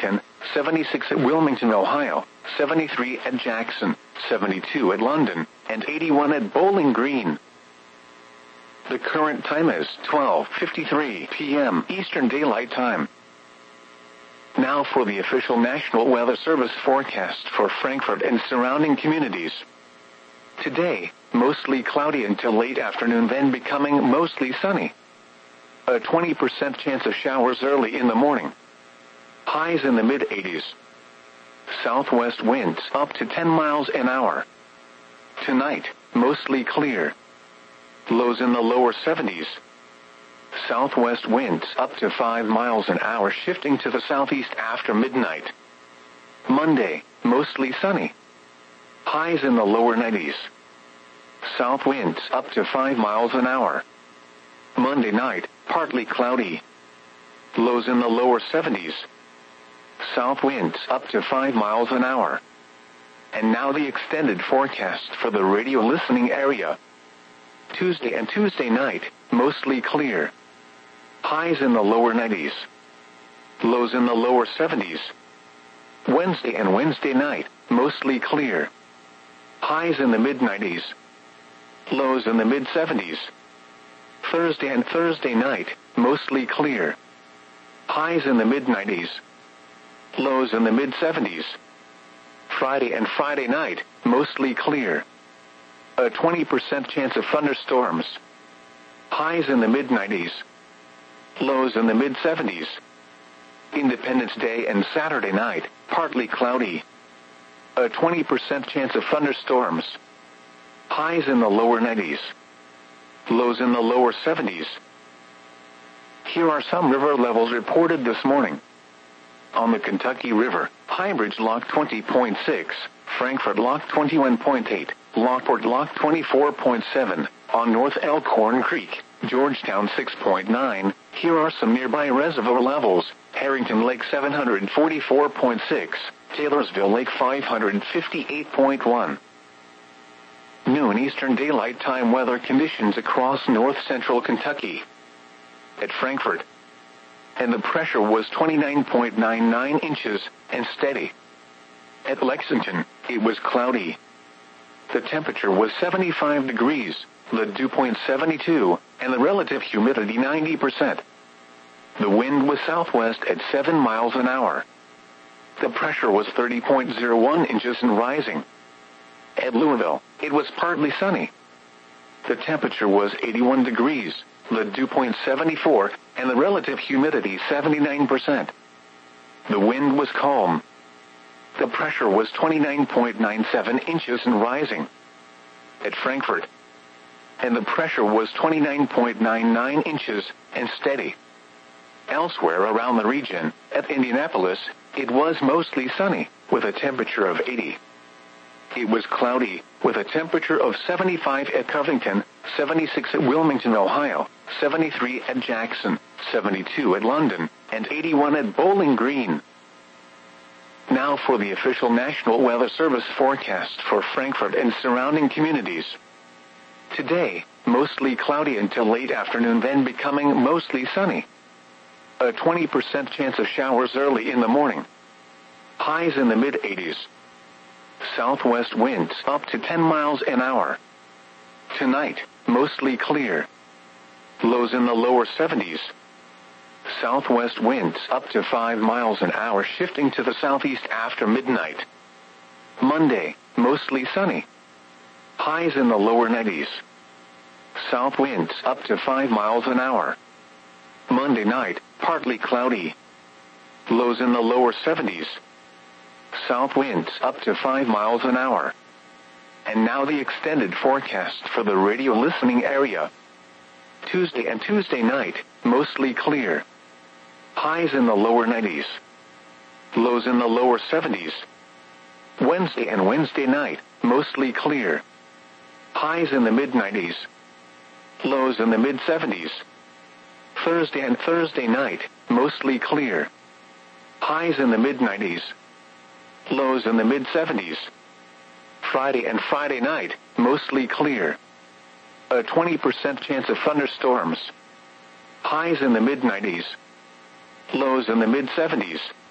Covington, 76 at Wilmington, Ohio, 73 at Jackson, 72 at London, and 81 at Bowling Green. The current time is 12:53 p.m. Eastern Daylight Time. Now for the official National Weather Service forecast for Frankfort and surrounding communities. Today, mostly cloudy until late afternoon, then becoming mostly sunny. A 20% chance of showers early in the morning. Highs in the mid-80s. Southwest winds up to 10 miles an hour. Tonight, mostly clear. Lows in the lower 70s. Southwest winds up to 5 miles an hour, shifting to the southeast after midnight. Monday, mostly sunny. Highs in the lower 90s. South winds up to 5 miles an hour. Monday night, partly cloudy. Lows in the lower 70s. South winds up to 5 miles an hour. And now the extended forecast for the radio listening area. Tuesday and Tuesday night, mostly clear. Highs in the lower 90s. Lows in the lower 70s. Wednesday and Wednesday night, mostly clear. Highs in the mid-90s. Lows in the mid-70s. Thursday and Thursday night, mostly clear. Highs in the mid-90s. Lows in the mid-70s. Friday and Friday night, mostly clear. A 20% chance of thunderstorms. Highs in the mid-90s. Lows in the mid-70s. Independence Day and Saturday night, partly cloudy. A 20% chance of thunderstorms. Highs in the lower 90s. Lows in the lower 70s. Here are some river levels reported this morning. On the Kentucky River, Highbridge Lock 20.6, Frankfort Lock 21.8, Lockport Lock 24.7, on North Elkhorn Creek, Georgetown 6.9. Here are some nearby reservoir levels: Harrington Lake 744.6, Taylorsville Lake 558.1. Noon Eastern Daylight Time weather conditions across north-central Kentucky. At Frankfort, and the pressure was 29.99 inches and steady. At Lexington, it was cloudy. The temperature was 75 degrees, the dew point 72, and the relative humidity 90%. The wind was southwest at 7 miles an hour. The pressure was 30.01 inches and rising. At Louisville, it was partly sunny. The temperature was 81 degrees, the dew point 74, and the relative humidity 79%. The wind was calm. The pressure was 29.97 inches and rising. At Frankfort, and the pressure was 29.99 inches and steady. Elsewhere around the region, at Indianapolis, it was mostly sunny, with a temperature of 80. It was cloudy, with a temperature of 75 at Covington, 76 at Wilmington, Ohio, 73 at Jackson, 72 at London, and 81 at Bowling Green. Now for the official National Weather Service forecast for Frankfort and surrounding communities. Today, mostly cloudy until late afternoon, then becoming mostly sunny. A 20% chance of showers early in the morning. Highs in the mid-80s. Southwest winds up to 10 miles an hour. Tonight, mostly clear. Lows in the lower 70s. Southwest winds up to 5 miles an hour, shifting to the southeast after midnight. Monday, mostly sunny. Highs in the lower 90s. South winds up to 5 miles an hour. Monday night, partly cloudy. Lows in the lower 70s. South winds up to 5 miles an hour. And now the extended forecast for the radio listening area. Tuesday and Tuesday night, mostly clear. Highs in the lower 90s. Lows in the lower 70s. Wednesday and Wednesday night, mostly clear. Highs in the mid-90s. Lows in the mid-70s. Thursday and Thursday night, mostly clear. Highs in the mid-90s. Lows in the mid-70s. Friday and Friday night, mostly clear. A 20% chance of thunderstorms. Highs in the mid-90s. Lows in the mid-70s.